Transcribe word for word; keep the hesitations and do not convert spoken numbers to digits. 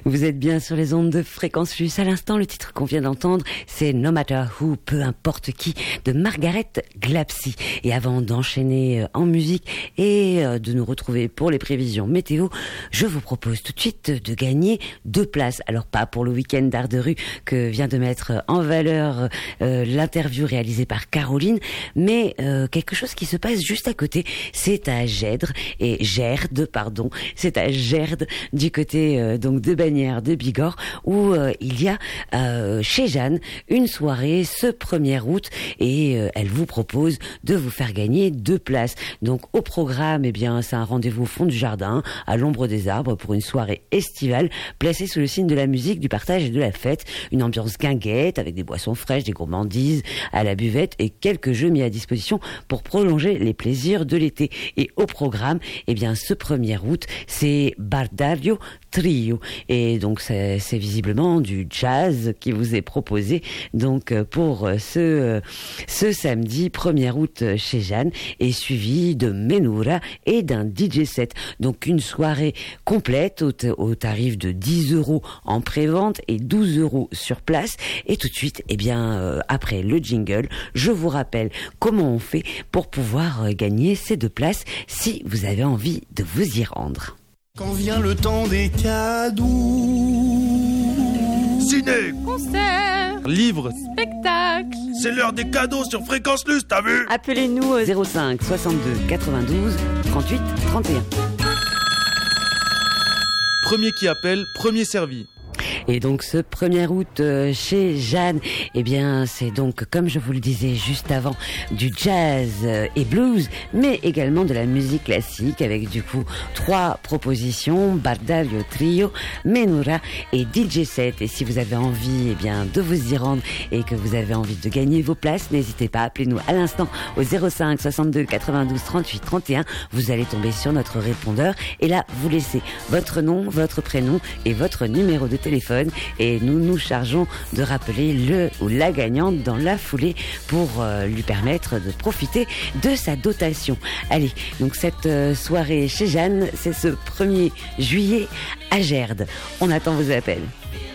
Vous êtes bien sur les ondes de Fréquence Plus. À l'instant, le titre qu'on vient d'entendre, c'est No Matter Who, peu importe qui, de Margaret Glapsy. Et avant d'enchaîner en musique et de nous retrouver pour les prévisions météo, je vous propose tout de suite de gagner deux places. Alors pas pour le week-end d'art de rue que vient de mettre en valeur euh, l'interview réalisée par Caroline, mais euh, quelque chose qui se passe juste à côté. C'est à Gèdre et Gerde, pardon. C'est à Gerde du côté euh, donc de Bagnères de Bigorre où euh, il y a euh, chez Jeanne une soirée ce premier août et euh, elle vous propose de vous faire gagner deux places. Donc au programme, eh bien c'est un rendez-vous au fond du jardin à l'ombre des arbres pour une soirée estivale placée sous le signe de la musique, du partage et de la fête. Une ambiance guinguette avec des boissons fraîches, des gourmandises à la buvette et quelques jeux mis à disposition pour prolonger les plaisirs de l'été. Et au programme, eh bien ce premier août, c'est Bardario Trio. Et donc c'est, c'est visiblement du jazz qui vous est proposé donc pour ce, ce samedi premier août chez Jeanne, et suivi de Menura et d'un D J set. Donc une soirée complète au, t- au tarif de dix euros en pré-vente et douze euros sur place. Et tout de suite, eh bien euh, après le jingle, je vous rappelle comment on fait pour pouvoir euh, gagner ces deux places si vous avez envie de vous y rendre. Quand vient le temps des cadeaux, ciné, concert, livre, spectacle, c'est l'heure des cadeaux sur Fréquence Plus, t'as vu? Appelez-nous au zéro cinq soixante-deux quatre-vingt-douze trente-huit trente et un. Premier qui appelle, premier servi. Et donc ce premier août euh, chez Jeanne, eh bien c'est donc, comme je vous le disais juste avant, du jazz euh, et blues, mais également de la musique classique avec du coup trois propositions: Bardario Trio, Menura et D J set. Et si vous avez envie eh bien de vous y rendre et que vous avez envie de gagner vos places, n'hésitez pas, appelez-nous à l'instant au zéro cinq soixante-deux quatre-vingt-douze trente-huit trente et un. Vous allez tomber sur notre répondeur et là vous laissez votre nom, votre prénom et votre numéro de téléphone. Et nous nous chargeons de rappeler le ou la gagnante dans la foulée pour euh, lui permettre de profiter de sa dotation. Allez, donc cette euh, soirée chez Jeanne, c'est ce premier juillet à Gerde. On attend vos appels.